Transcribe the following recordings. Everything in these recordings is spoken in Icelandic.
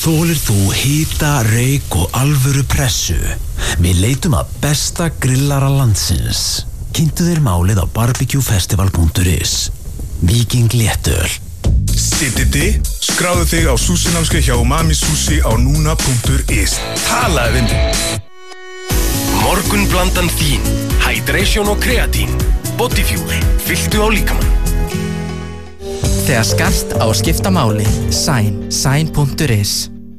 Þolir þú hita, reyk og alvöru pressu? Við leitum að besta grillara landsins. Kynntu þér málið á barbecuefestival.is. Viking léttöl. Sittiti, skráðu þig á súsinámskeið hjá Umami Sushi á núna.is. Talaðu við mig. Morgunblandan þín, hydration og kreatín, bodyfuel, fylltu á líkamann. Þegar skart á að skipta máli, sign.is.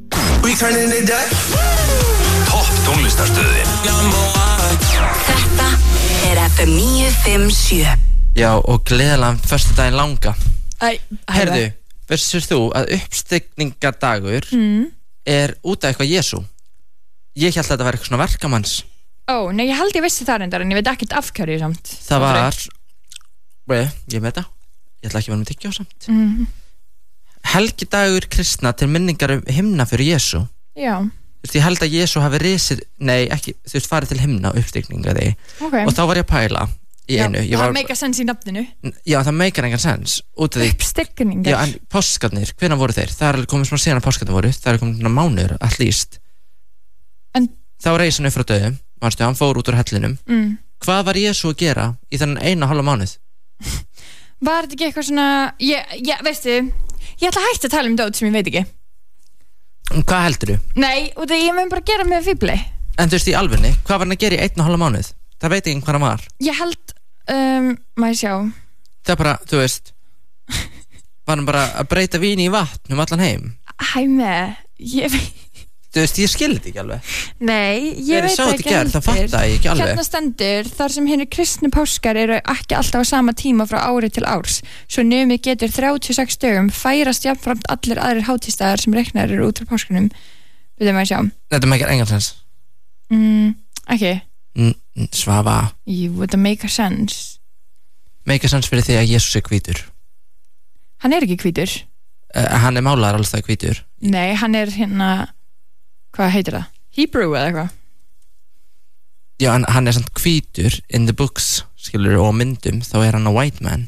Topp tónlistarstöðin. Þetta FM 957. Já, og gleðilegan föstudaginn langa. Heyrðu, vissir þú að uppstigningadagur er út af eitthvað Jesú? Ég held að þetta væri eitthvað svona verkamanns. Nei, ég held ég vissi það reyndar, en ég veit ekkert af hverju samt. Það var, ég veit það, ég ætla ekki að vera með tyggja á samt. Helgidagur kristna til minningar himna fyrir Jesú. Já. Þú veist, ég held að Jesú hafi risið, ekki, þú veist, farið til himna uppstigninga því. Okay. Og þá var ég að pæla í einu. Það meikar sens í nafninu. Já, það meikar engan sens. Uppstigningar. Já, en páskarnir, hvenær voru þeir? Það er komið svona síðan að páskarnir voru, það er komið svona mánuður, at least. En þá reis hann upp frá döðum, manstu, hann fór út úr hellinum. Hvað var Jesú að gera í þennan 1,5 mánuð? Var þetta ekki eitthvað svona, veistu, ég ætla að hætta að tala dót sem ég veit ekki. Hvað heldur þú? Nei, og það ég mun bara gera með fíbli. En þú veist, í alvörni, hvað var hann að gera í 1,5 mánuð? Það veit ekki hvað hann var. Ég held, maður sjá. Það er bara, þú veist, var hann bara að breyta víni í vatn allan heim? Ég veit. Þú veist, ég skildi þetta ekki alveg. Nei, ég veit ekki heldur. Það fatta ég ekki alveg. Hérna stendur, þar sem hinir kristnu páskar eru ekki alltaf á sama tíma frá ári til árs, svo numið getur 36 dögum færast jafnframt allir aðrir hátíðsdagar sem reiknar eru út frá páskunum. Við maður sjá. Þetta meikar engan sens. Ekki. Svafa. Jú, þetta meikar sens. Meikar sens fyrir því að Jesús er hvítur. Hann er ekki hvítur. Hann er málaður alls það hvítur. Nei, hann er hérna, hvað heitir það? Hebrew eða eitthvað? Já, en hann er samt hvítur in the books, skilur, og myndum, þá er hann a white man.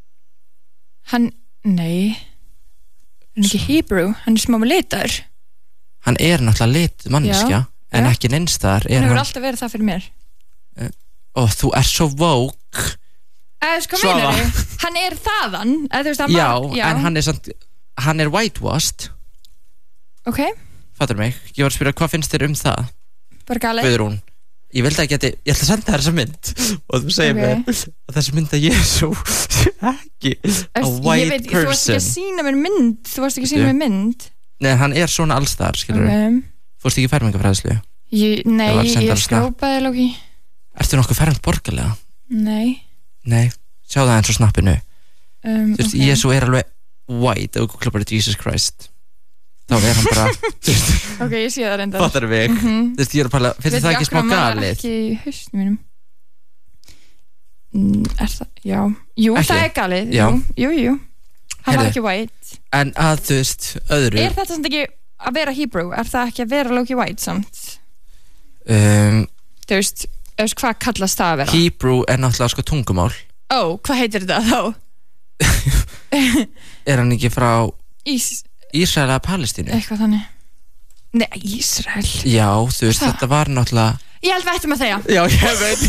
Nei, hann er ekki Hebrew, hann er smá með litar. Hann er náttúrulega lituð manneskja, en ekki neinstaðar. Hann hefur alltaf verið það fyrir mér. Þú er svo woke. Hvað meinar þið? Hann er þaðan? Já, en hann er samt, hann er whitewashed. Ok. Fattar mig, ég var að spyrja hvað finnst þér það? Bara galið. Guðrún, ég vildi ekki ég ætla að senda þér þessa mynd og þú segir mér að þessi mynd að Jesú ekki a white person. Þú varst ekki að sýna mér mynd. Nei, hann er svona allstar, skilur. Fórstu ekki fermingafræðslu? Nei, ég skrópaði lóki. Ertu nokkuð fermt borgarlega? Nei, sjá það eins og snappinu. Þú veist, okay. Jesú er alveg white og googla bara Jesus Christ. Þá er hann bara Ok, ég sé það reyndar. Fattar mig. Þú veist, ég er að pæla, finnst það ekki smá galið? Veit ekki í hausnum mínum. Er það, já. Jú, ekki? Það er galið. Jú. Hann var ekki white. En að þú veist, öðru. Er þetta samt ekki að vera Hebrew? Er það ekki að vera Loki white samt? Þú veist, hvað kallast það að vera? Hebrew er náttúrulega sko tungumál. Hvað heitir þetta þá? Er hann ekki frá Ísrael eða Palestínu? Eitthvað þannig. Nei, Ísrael. Já, þú veist, þetta var náttúrulega. Ég held við ættum að þegja. Já, ég veit.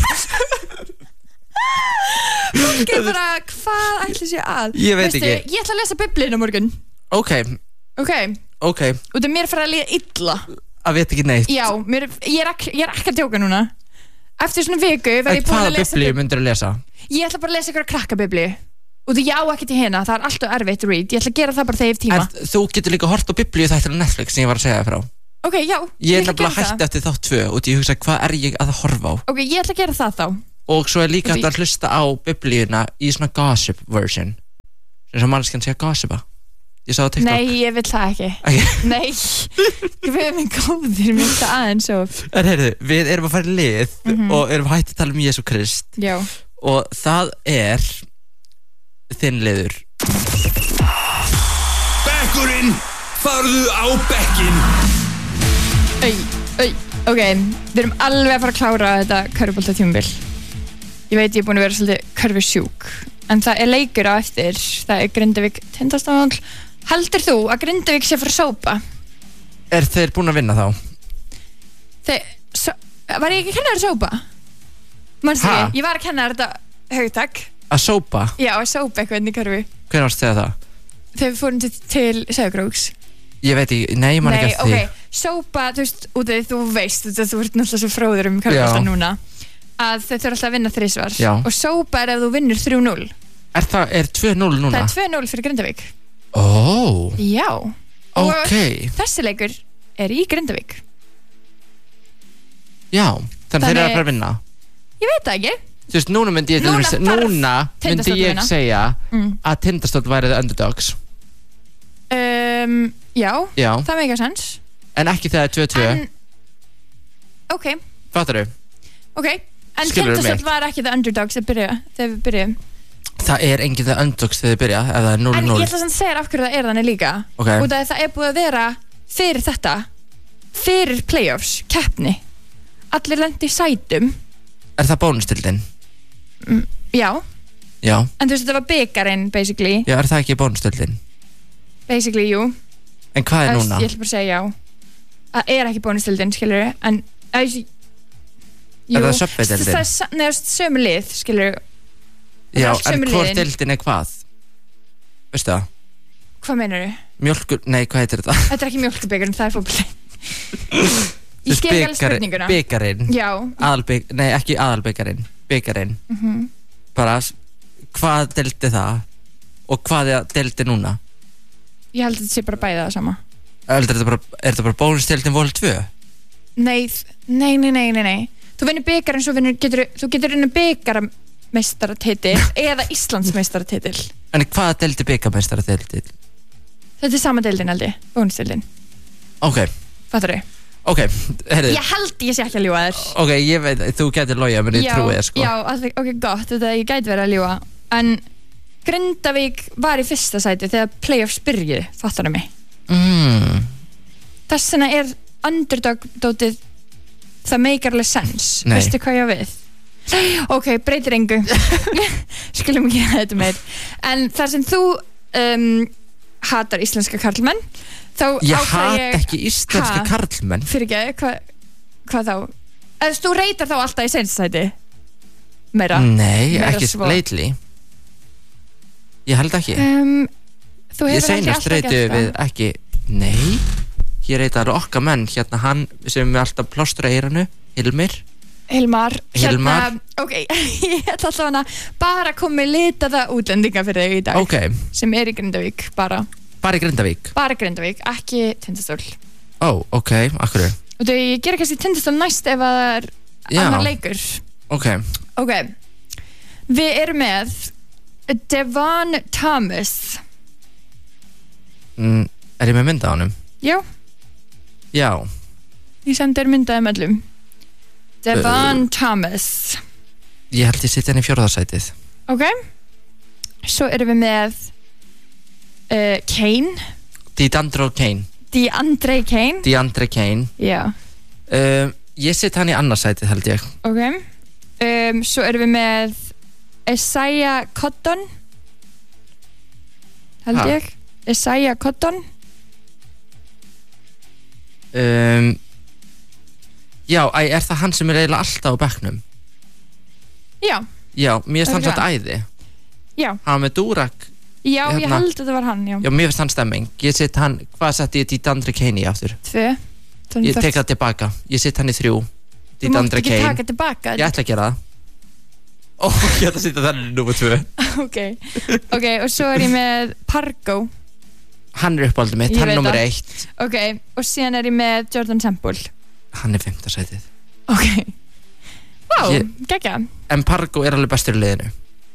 Fólk er bara, hvað ætli sé að? Ég veit ekki. Ég ætla að lesa Biblíuna morgun. Ok. Og það mér fyrir að líða illa. Að veit ekki neitt. Já, ég er ekki að djóka núna. Eftir svona viku verð ég búin að lesa. Hvaða biblíu myndir að lesa? Ég ætla bara að lesa ykkur krakkabiblíu. Og þú já ekki til hérna, það er alltaf erfitt að read. Ég ætla að gera það bara þegar ég hef tíma. En þú getur líka hort á biblíu þættir á Netflix sem ég var að segja þér frá. Ok, já. Ég er nefnilega hætti eftir þátt 2 og ég hugsa hvað er ég að horfa á. Ok, ég ætla að gera það þá. Og svo er líka hægt að hlusta á biblíuna í svona gossip version. Sem manneskjan sé að gossipa. Ég sá það TikTok. Nei, ég vil það ekki. Nei, við erum góðir, mér finnst það aðeins svo. En heyrðu, við erum að fara í lið og erum hætti að tala um Jesú Krist. Já. Og það er þinn liður. Bekkurinn, farðu á bekkin. Ok, við erum alveg að fara að klára þetta körfuboltatímabil. Ég veit ég er búin að vera svolítið körfusjúk, en það er leikur á eftir. Það er Grindavík Tindastóll. Heldur þú að Grindavík sé að fara að sópa? þeir búin að vinna þá? Var ég ekki að kenna þér sópa? Manstu ég? Ég var að kenna þér þetta hugtak. Að sópa? Já, að sópa eitthvað inn í körfu. Hvernig varst þið það? Þegar við fórum til Sauðárkróks. Ég veit ekki, nei, ég man ekki eftir því. Nei, ok, sópa, þú veist, út af því þú veist, þú ert náttúrulega svo fróður körfubolta núna, að þau þurfa alltaf að vinna 3 svar. Já. Og sópa ef þú vinnur 3-0. Er 2-0 núna? Það er 2-0 fyrir Grindavík. Já. Ok. Og þessi leikur er í Grindavík. Já, þannig þeir eru að fara að vinna. Ég veit það ekki. Þú veist, núna myndi ég segja að Tindastóll væri the underdogs. Já, það make sense. En ekki þegar 2-2. Ok. Fattarðu? Ok, en Tindastóll var ekki the underdogs þegar við byrjum. Það er enginn the underdogs þegar við byrja, ef það er 0-0. En ég ætla að segja af hverju það er þannig líka. Ok. Og það er búið að vera fyrir þetta, fyrir playoffs, keppni. Allir lendi í sætum. Er það bónustildin? Já. Já. En þú veist, þetta var bikarinn, basically. Já, er það ekki bónustildin? Basically, jú. En hvað er núna? Ég ætla bara að segja já. Það er ekki bónustildin, skilur við, en er það söpvedeldin? Það er sömu lið, skilur við. Já, en hvort deildin er hvað? Veistu það? Hvað meinar þú? Mjólkur, nei, hvað heitir þetta? Þetta er ekki mjólkurbikarinn, það er fótbolti. Ég skil ekki alveg spurninguna. Bikarinn? Já. Nei, ekki aðalbikarinn, bikarinn. Bara, hvað deild er það? Og hvað er deildin núna? Ég held að þetta sé bara bæða það sama. Er þetta bara bónusdeildin vol 2? Nei. Þú vinnur bikarinn, þú getur vinnur bikarameistaratitill eða Íslandsmeistaratitil. En hvað deildi bikarmeistaratitil? Þetta er sama deildin, held ég, bónusdeildin. Ok. Fattar þau? Ok, heyrðu. Ég held ég sé ekki að ljúga þér. Ok, ég veit, þú gætir logið, menn ég trúi þér, sko. Já, ok, gott, þetta ég gæti verið að ljúga. En Grindavík var í fyrsta sæti þegar playoffs byrjuðu, fattar þau mig? Þess vegna er underdog-dótið, það make alveg sense. Nei. Veistu hvað ég á við? Ok, breytir engu. Skulum ekki að þetta meir. En þar sem þú hatar íslenska karlmenn, ég hat ekki íslenska karlmenn. Fyrir ekki, hvað þá? Þú reytar þá alltaf í seinsæti? Meira? Nei, ekki lately. Ég held ekki. Ég seinast reytu við ekki. Nei, ég reyta okkar menn. Hérna hann sem við alltaf plástur að eiranu, Hilmar. Ok, ég ætla alltaf hana bara komið litaða útlendinga fyrir þig í dag. Ok. Sem er í Grindavík, bara. Bara í Grindavík? Bara Grindavík, ekki Tindastóll. Ok, akkur. Og þú, ég gera kannski Tindastóll næst ef það er annar leikur. Ok. Við erum með Devon Thomas. Er ég með mynda á honum? Já. Ég sendi þér myndaði með öllum. Devon Thomas. Ég held ég sitt henni í 4. sætið. Ok. Svo erum við með Kane. DeAndre Kane. Já. Ég sitt hann í annað sætið, held ég. Ok. Svo erum við með Isaiah Cotton. Held ég. Isaiah Cotton. Já, er það hann sem er eiginlega alltaf á bekknum? Já, mér finnst hann svolítið æði. Já. Hann með Dúrak. Já, ég held að það var hann, já. Já, mér finnst hann stemming. Ég sitt hann, hvað setti ég DeAndre Kane í aftur? 2. Ég tek það tilbaka. Ég sitt hann í 3. DeAndre Kane. Þú mátt ekki taka tilbaka. Ég ætla að gera það. Ég ætla að sitta þannig númer 2. Ok, og svo er ég með Pargo. Hann er uppáldið mitt, hann er nummer 1. Ok, og síðan er ég með Jordan Temple. Hann er 5. sætið. Ok. Vá, geggja. En Pargo er alveg bestur í liðinu.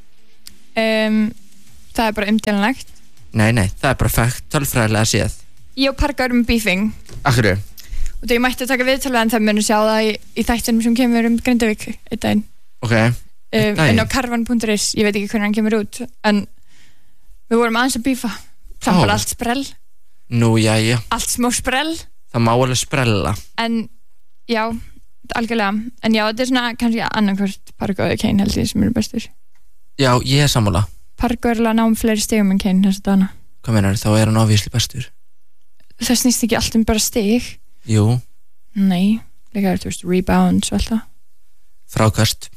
Það er bara umdélanlegt. Nei, það er bara fægt, tölfræðilega séð. Ég og Pargo erum beefing. Akkur? Og þú, ég mætti að taka viðtölu en það munum sjá það í þættinum sem kemur Grindavík einn daginn. Ok. En á karvan.is, ég veit ekki hvernig hann kemur út, en við vorum aðeins að bífa. Það var allt sprell. Nú, jæja. Allt smá sprell. Það má alveg sprella. En, já, algjörlega. En já, þetta er svona kannski annarkvort Pargo eða Kane held ég sem eru bestur. Já, ég er sammála. Pargo er alveg að ná fleiri stigum en Kane þess að dana. Hvað meinar, þá er hann obviously bestur? það snýst ekki allt bara stig. Jú. Nei, líka þú veist, rebounds og alltaf. Frákast.